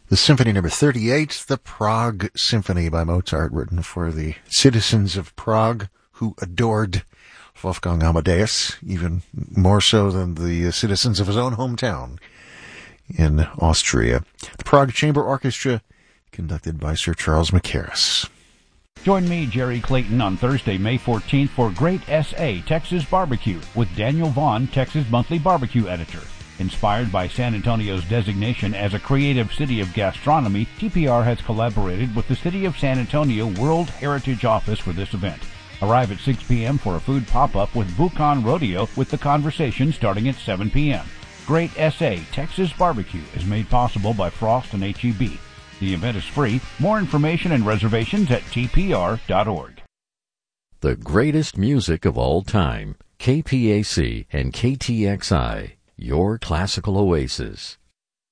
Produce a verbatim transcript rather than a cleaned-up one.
The Symphony Number thirty-eight, the Prague Symphony by Mozart, written for the citizens of Prague who adored Wolfgang Amadeus, even more so than the citizens of his own hometown in Austria. The Prague Chamber Orchestra, conducted by Sir Charles Mackerras. Join me, Jerry Clayton, on Thursday, May fourteenth for Great S A Texas Barbecue with Daniel Vaughn, Texas Monthly Barbecue Editor. Inspired by San Antonio's designation as a creative city of gastronomy, T P R has collaborated with the City of San Antonio World Heritage Office for this event. Arrive at six p.m. for a food pop-up with Buchan Rodeo with the conversation starting at seven p.m. Great S A Texas Barbecue is made possible by Frost and H E B. The event is free. More information and reservations at T P R dot org. The greatest music of all time. K P A C and K T X I, your classical oasis.